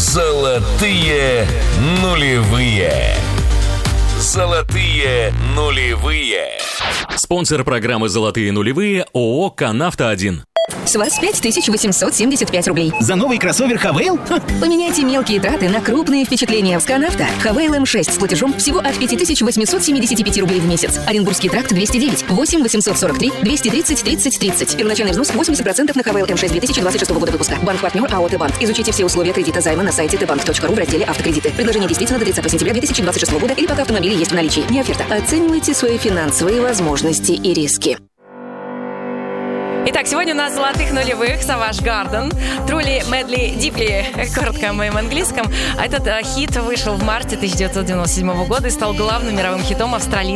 Золотые нулевые. Золотые нулевые. Спонсор программы «Золотые нулевые» ООО «Канавто-1». С вас 5875 рублей. За новый кроссовер Хавейл? Поменяйте мелкие траты на крупные впечатления с Канавто. Хавейл М6 с платежом всего от 5875 рублей в месяц. Оренбургский тракт 209. 8 843 230 30 30. Первоначальный взнос 80% на Хавейл М6 2026 года выпуска. Банк-партнер АО «Т-Банк». Изучите все условия кредита займа на сайте tbank.ru в разделе «Автокредиты». Предложение действительно до 30 сентября 2026 года или пока автомобили есть в наличии. Не оферта. Оценивайте свои финансовые возможности и риски. Итак, сегодня у нас «Золотых нулевых» Savage Garden, Truly Madly Deeply, коротко о моем английском. Этот хит вышел в марте 1997 года и стал главным мировым хитом австралийского